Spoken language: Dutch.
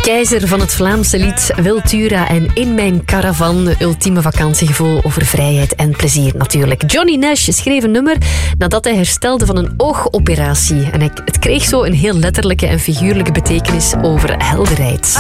Keizer van het Vlaamse lied Wiltura en In mijn caravan. Ultieme vakantiegevoel over vrijheid en plezier natuurlijk. Johnny Nash schreef een nummer nadat hij herstelde van een oogoperatie. En het kreeg zo een heel letterlijke en figuurlijke betekenis over helderheid.